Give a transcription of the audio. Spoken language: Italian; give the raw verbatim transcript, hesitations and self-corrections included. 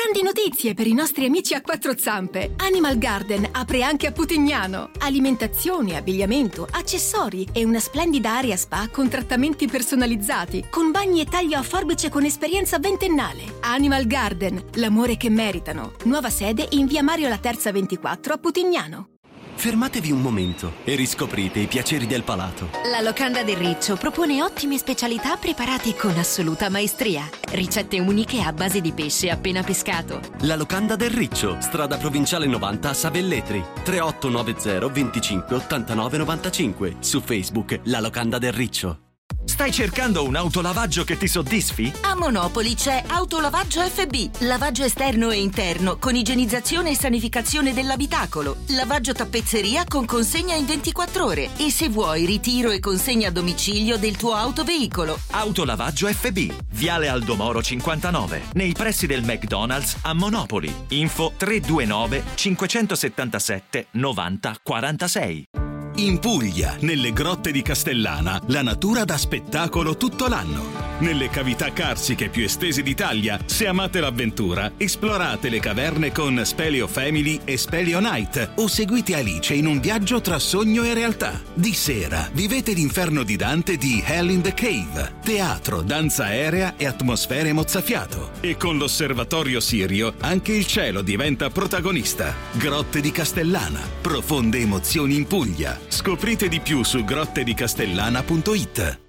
Grandi notizie per i nostri amici a quattro zampe. Animal Garden apre anche a Putignano. Alimentazione, abbigliamento, accessori e una splendida area spa con trattamenti personalizzati, con bagni e taglio a forbice con esperienza ventennale. Animal Garden, l'amore che meritano. Nuova sede in via Mario La Terza ventiquattro a Putignano. Fermatevi un momento e riscoprite i piaceri del palato. La Locanda del Riccio propone ottime specialità preparate con assoluta maestria. Ricette uniche a base di pesce appena pescato. La Locanda del Riccio, strada provinciale novanta a Savelletri. tre otto nove zero venticinque ottantanove novantacinque. Su Facebook La Locanda del Riccio. Stai cercando un autolavaggio che ti soddisfi? A Monopoli c'è Autolavaggio F B, lavaggio esterno e interno con igienizzazione e sanificazione dell'abitacolo, lavaggio tappezzeria con consegna in ventiquattro ore e se vuoi ritiro e consegna a domicilio del tuo autoveicolo. Autolavaggio F B, Viale Aldomoro cinquantanove, nei pressi del McDonald's a Monopoli. Info tre due nove cinquecentosettantasette novanta quarantasei. In Puglia, nelle grotte di Castellana, la natura dà spettacolo tutto l'anno. Nelle cavità carsiche più estese d'Italia, se amate l'avventura, esplorate le caverne con Speleo Family e Speleo Night o seguite Alice in un viaggio tra sogno e realtà. Di sera, vivete l'inferno di Dante di Hell in the Cave, teatro, danza aerea e atmosfere mozzafiato. E con l'osservatorio Sirio, anche il cielo diventa protagonista. Grotte di Castellana, profonde emozioni in Puglia. Scoprite di più su grottedicastellana punto it.